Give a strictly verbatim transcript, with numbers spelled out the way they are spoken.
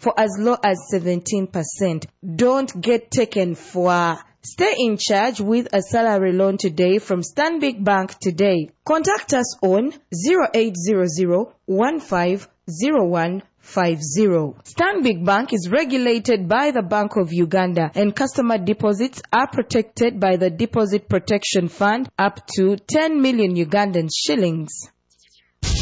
for as low as seventeen percent. Don't get taken for. Stay in charge with a salary loan today from Stanbic Bank today. Contact us on zero eight zero zero one five zero one five zero. Stanbic Bank is regulated by the Bank of Uganda, and customer deposits are protected by the Deposit Protection Fund up to ten million Ugandan shillings.